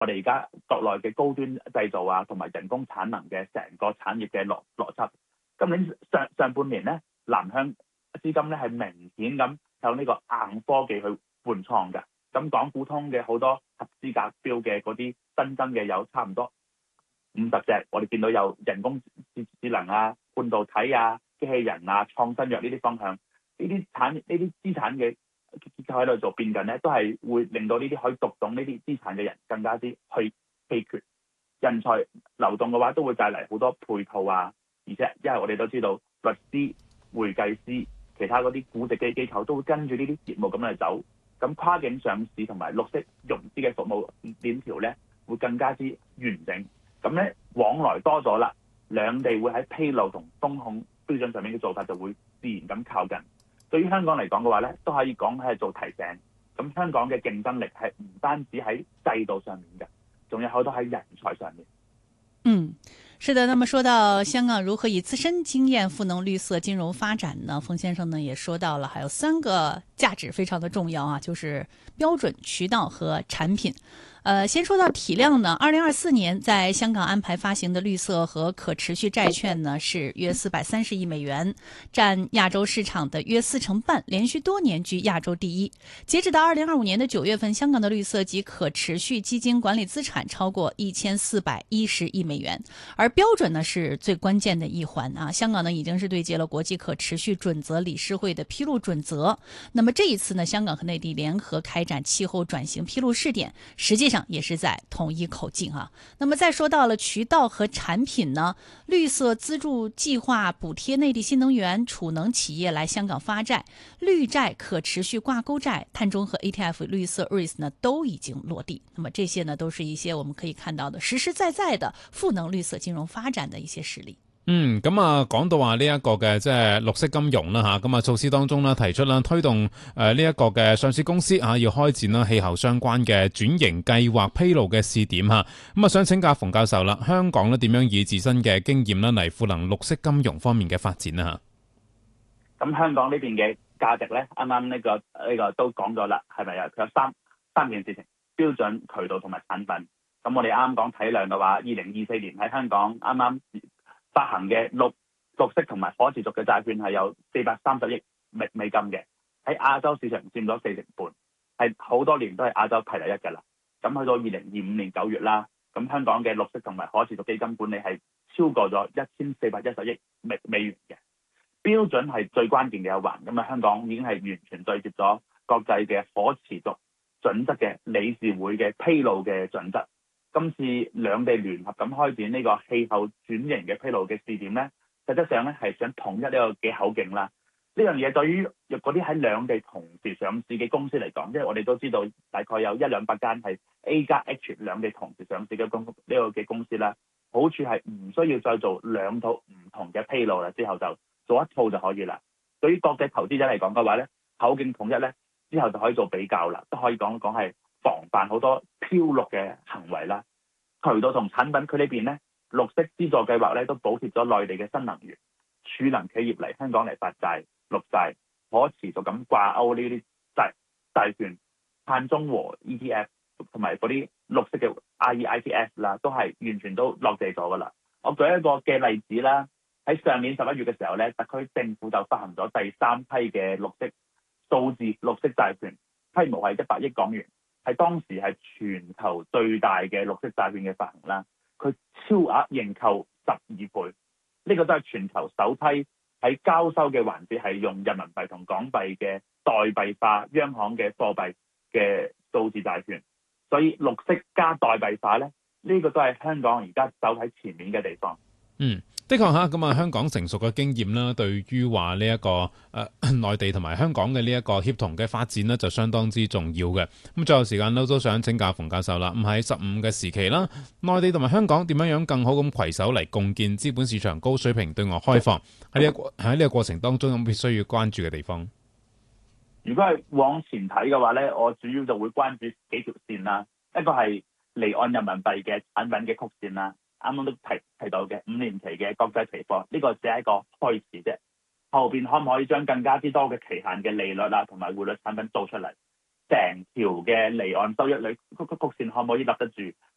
我哋而家國內嘅高端製造啊，同埋人工產能嘅成個產業嘅邏輯。今年上半年咧，南向資金咧係明顯咁向呢個硬科技去換倉嘅。咁港股通嘅好多合資格標嘅嗰啲新增嘅有差唔多50隻，我哋見到有人工智能啊、半導體啊、機器人啊、創新藥呢啲方向，呢啲資產嘅結構喺度做變緊咧，都係會令到呢啲可以讀懂呢啲資產嘅人更加之去稀缺。人才流動嘅話，都會帶嚟好多配套啊，而且因為我哋都知道律師、會計師、其他嗰啲估值機構都會跟住呢啲業務咁嚟走。咁跨境上市同埋綠色融資嘅服務鏈條咧，會更加之完整。咁咧往來多咗啦，兩地會喺披露同風控標準上面嘅做法就會自然咁靠近。對於香港嚟講嘅話咧，都可以講係做提醒。咁香港嘅競爭力係唔單止喺制度上面嘅，仲有好多喺人才上面。 是的，那麼說到香港如何以自身經驗賦能綠色金融發展呢？馮先生呢也說到了，還有3個價值非常的重要啊，就是標準、渠道和產品。先說到體量呢，2024年在香港安排發行的綠色和可持續債券呢是約430億美元，佔亞洲市場的約半，連續多年居亞洲第一。截止到2025年的9月份，香港的綠色及可持續基金管理資產超過1410億美元。而標準呢是最關鍵的一環啊，香港呢已經是對接了國際可持續準則理事會的披露準則。那麼這一次呢，香港和內地聯合開展氣候轉型披露試點，實際上也是在同一口徑啊。那麼再說到了渠道和產品呢，綠色資助計劃補貼內地新能源儲能企業來香港發債，綠債可持續掛鈎債、碳中和 ETF 綠色 REITs 呢都已經落地。那麼這些呢都是一些我們可以看到的實實在在的賦能綠色金融發展的一些實例。 咁啊，講到話呢一個嘅即係綠色金融啦吓，咁啊措施當中啦提出啦推動呢一個嘅上市公司要開展啦氣候相關嘅轉型計劃披露嘅試點吓，咁啊想請教馮教授啦，香港咧點樣以自身嘅經驗啦嚟賦能綠色金融方面嘅發展啊吓？ 咁香港呢邊嘅價值咧，啱啱呢個都講咗啦，係咪啊？佢有三件事情：標準、渠道同埋產品。咁我哋啱啱講體量嘅話，2024年喺香港啱啱發行嘅綠色同埋可持續嘅債券係有430億美金嘅，喺亞洲市場佔咗40%，係好多年都係亞洲排第一㗎啦。咁去到2025年9月啦，咁香港嘅綠色同埋可持續基金管理係超過咗1410億美元嘅。標準係最關鍵嘅一環，咁啊香港已經係完全對接咗國際嘅可持續準則嘅理事會嘅披露嘅準則。今次兩地聯合咁開展呢個氣候轉型嘅披露嘅試點咧，實質上咧係想統一呢個嘅口徑啦。呢樣嘢對於嗰啲喺兩地同時上市嘅公司嚟講，即係我哋都知道大概有100-200間係 A 加 H 兩地同時上市嘅公司啦。好處係唔需要再做兩套唔同嘅披露啦，之後就做一套就可以啦。對於國際投資者嚟講嘅話咧，口徑統一咧，之後就可以做比較啦，都可以講係防範好多漂綠嘅行為啦。渠道同產品佢呢邊咧，綠色資助計劃咧都補貼咗內地嘅新能源儲能企業嚟香港嚟發債、綠債、可持續咁掛鈎呢啲債券、碳中和 ETF 同埋嗰啲綠色嘅 REITs 啦，都係完全都落地咗噶啦。我舉一個嘅例子啦，喺上年11月嘅時候咧，特區政府就發行咗第3批嘅數字綠色債券，規模係100億港元。係當時係全球最大嘅綠色債券嘅發行啦，佢超額認購12倍，呢個都係全球首批喺交收嘅環節係用人民幣同港幣嘅代幣化央行嘅貨幣嘅數字債券，所以綠色加代幣化咧，呢個都係香港而家走喺前面嘅地方。 的確嚇，咁啊香港成熟嘅經驗啦，對於話呢一個內地同埋香港嘅呢一個協同嘅發展呢，就相當之重要嘅。咁最後時間都想請教馮教授啦。咁喺15嘅時期啦，內地同埋香港點樣更好咁攜手嚟共建資本市場高水平對外開放？喺呢個過程當中，有冇必須要關注嘅地方？ 如果係往前睇嘅話咧，我主要就會關注幾條線啦。一個係離岸人民幣嘅產品嘅曲線啦。啱啱都提到嘅5年期嘅國際期貨，呢個只係一個開始啫。後邊可唔可以將更加之多嘅期限嘅利率同埋匯率產品做出嚟？成條嘅離岸收益率曲線可唔可以立得住？